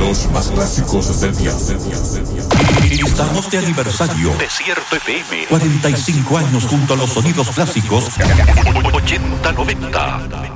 Los más clásicos del día. Estamos de aniversario. Desierto FM. 45 años junto a los sonidos clásicos. 80-90.